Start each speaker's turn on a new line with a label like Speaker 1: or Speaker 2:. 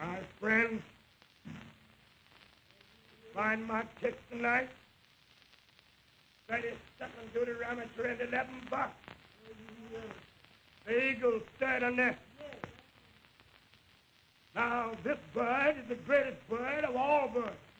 Speaker 1: My friends, find my text tonight. 32nd Deuteronomy 11 bucks. The eagle stirred a nest. Now, this bird is the greatest bird of all birds.